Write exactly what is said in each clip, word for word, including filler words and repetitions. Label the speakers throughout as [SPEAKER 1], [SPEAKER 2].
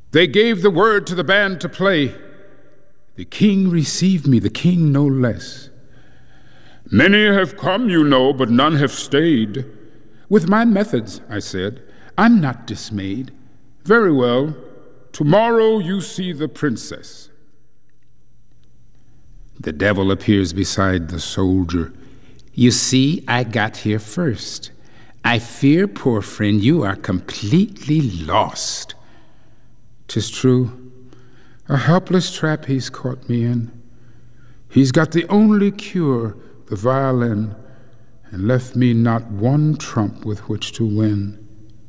[SPEAKER 1] They gave the word to the band to play. The king received me, the king no less. Many have come, you know, but none have stayed. With my methods, I said, I'm not dismayed. Very well, tomorrow you see the princess. The devil appears beside the soldier. You see, I got here first. I fear, poor friend, you are completely lost. 'Tis true, a helpless trap he's caught me in. He's got the only cure, the violin, and left me not one trump with which to win.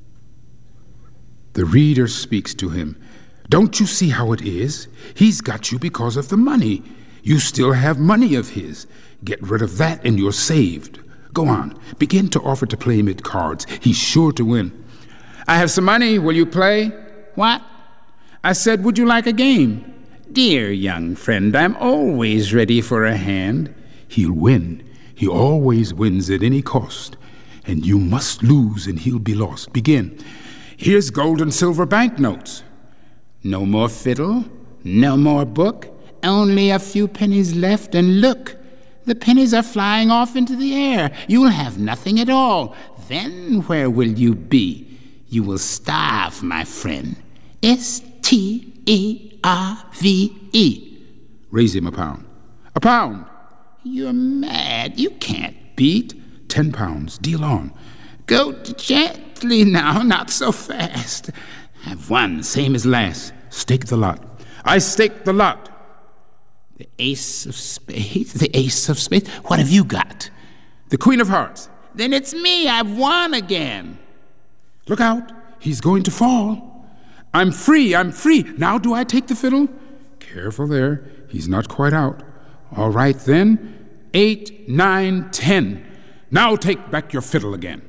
[SPEAKER 1] The reader speaks to him. Don't you see how it is? He's got you because of the money. You still have money of his. Get rid of that and you're saved. Go on, begin to offer to play him at cards. He's sure to win. I have some money, will you play? What? I said, would you like a game? Dear young friend, I'm always ready for a hand. He'll win. He always wins at any cost. And you must lose and he'll be lost. Begin. Here's gold and silver banknotes. No more fiddle, no more book, only a few pennies left, and look, the pennies are flying off into the air. You'll have nothing at all. Then where will you be? You will starve, my friend. S T E R V E. Raise him a pound. A pound. You're mad. You can't beat. Ten pounds. Deal on. Go gently now, not so fast. I've won, same as last. Stake the lot. I stake the lot. The ace of spades? The ace of spades? What have you got? The queen of hearts. Then it's me. I've won again. Look out. He's going to fall. I'm free. I'm free. Now do I take the fiddle? Careful there. He's not quite out. All right then. Eight, nine, ten. Now take back your fiddle again.